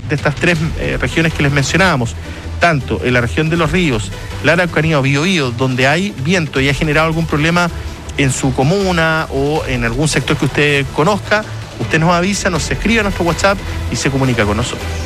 de estas tres regiones que les mencionábamos, tanto en la región de Los Ríos, la Araucanía o Biobío, donde hay viento y ha generado algún problema en su comuna o en algún sector que usted conozca, usted nos avisa, nos escribe a nuestro WhatsApp y se comunica con nosotros.